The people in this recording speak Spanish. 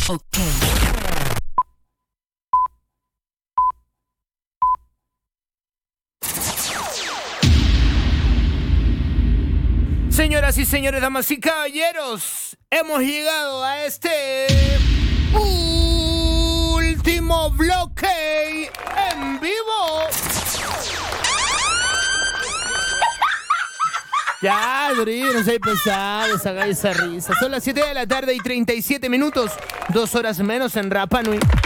Señoras y señores, damas y caballeros, hemos llegado a este último bloque en vivo. Ya, Durín, no seas pesado, haga esa risa. Son las 7 de la tarde y 37 minutos, 2 horas menos en Rapa Nui.